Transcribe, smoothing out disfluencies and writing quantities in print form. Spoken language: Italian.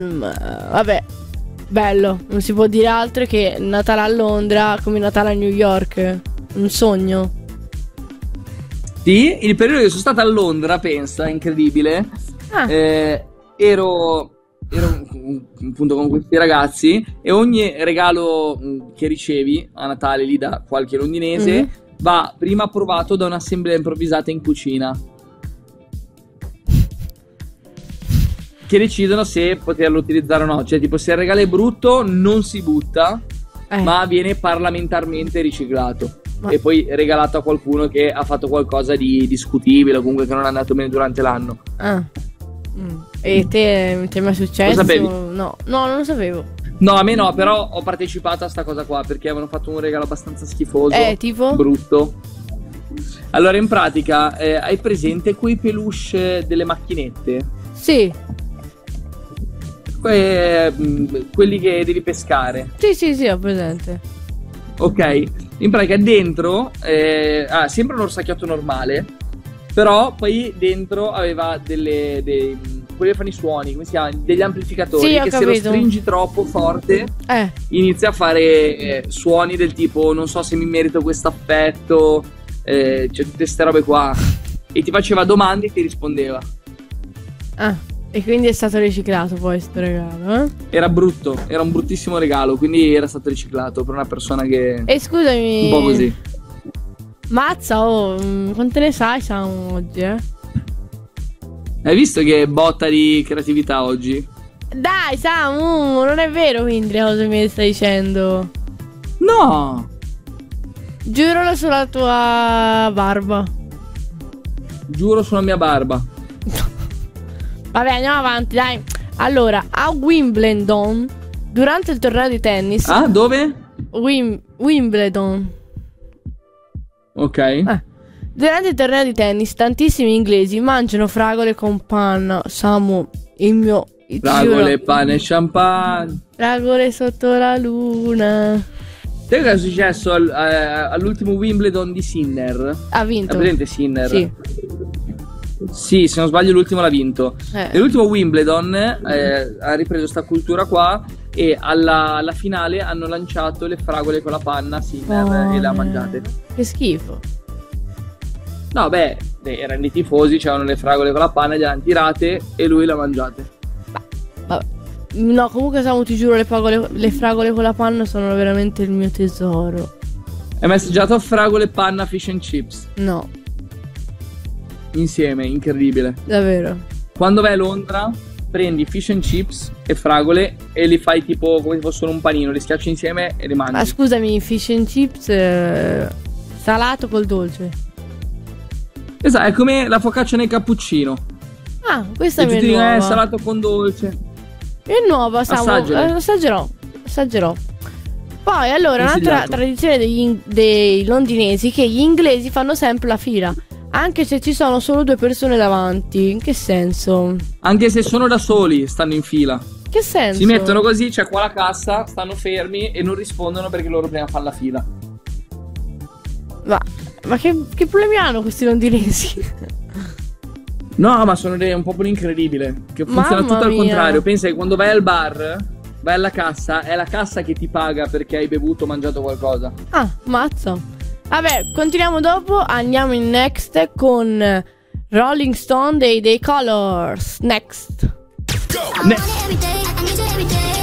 Vabbè, bello, non si può dire altro che Natale a Londra come Natale a New York. Un sogno. Sì, il periodo che sono stato a Londra, pensa, incredibile. Ero appunto con questi ragazzi e ogni regalo che ricevi a Natale lì da qualche londinese va prima approvato da un'assemblea improvvisata in cucina che decidono se poterlo utilizzare o no. Cioè tipo, se il regalo è brutto non si butta, ma viene parlamentarmente riciclato e poi regalato a qualcuno che ha fatto qualcosa di discutibile o comunque che non è andato bene durante l'anno. E te ti è mai successo? Lo sapevi? No, non lo sapevo. No, a me no, però ho partecipato a sta cosa qua perché avevano fatto un regalo abbastanza schifoso, tipo? brutto. Allora, in pratica, hai presente quei peluche delle macchinette? Sì. Quelli che devi pescare. Sì, ho presente. Ok, in pratica dentro sempre un orsacchiotto normale, però poi dentro aveva quelli che fanno i suoni, come si chiama? Degli amplificatori, sì, che se lo stringi troppo forte inizia a fare suoni del tipo non so se mi merito questo affetto, cioè tutte queste robe qua, e ti faceva domande e ti rispondeva. E quindi è stato riciclato poi sto regalo, Era brutto, era un bruttissimo regalo, quindi era stato riciclato per una persona che... E scusami, un po' così. Mazza, quante ne sai Samu oggi, Hai visto che botta di creatività oggi? Dai Samu, non è vero quindi le cose che mi stai dicendo? No! Giuralo sulla tua barba. Giuro sulla mia barba. Vabbè, andiamo avanti, dai. Allora, a Wimbledon, durante il torneo di tennis... Dove? Wimbledon. Ok. Durante il torneo di tennis, tantissimi inglesi mangiano fragole con panna. Samu, il mio... Fragole, pane e champagne. Fragole sotto la luna. Sai cosa è successo all'ultimo Wimbledon di Sinner? Ha vinto. È presente Sinner? Sì. Sì, se non sbaglio l'ultimo l'ha vinto. Nell'ultimo Wimbledon ha ripreso sta cultura qua e alla finale hanno lanciato le fragole con la panna Sinner e le ha mangiate. Che schifo. No, beh, erano i tifosi, c'erano le fragole con la panna, le hanno tirate e lui le ha mangiate. Vabbè. No, comunque Samu, ti giuro, le fragole con la panna sono veramente il mio tesoro. Hai mai assaggiato fragole, panna, fish and chips? No. Insieme, incredibile. Davvero? Quando vai a Londra prendi fish and chips e fragole e li fai tipo come se fossero un panino, li schiacci insieme e li mangi. Ma scusami, fish and chips salato col dolce? Esatto, è come la focaccia nel cappuccino. Questa è nuova. È salato con dolce. È nuova, assaggerò. Poi allora un'altra tradizione dei londinesi, che gli inglesi fanno sempre la fila, anche se ci sono solo 2 persone davanti. In che senso? Anche se sono da soli, stanno in fila. Che senso? Si mettono così, c'è qua la cassa, stanno fermi e non rispondono perché loro prima fanno la fila. Ma che problemi hanno questi londinesi? No, ma sono un popolo incredibile, che funziona tutto al contrario. Pensa che quando vai al bar, vai alla cassa, è la cassa che ti paga perché hai bevuto o mangiato qualcosa. Mazza. Vabbè, continuiamo dopo. Andiamo in next con Rolling Stone dei Colors. Next. Next.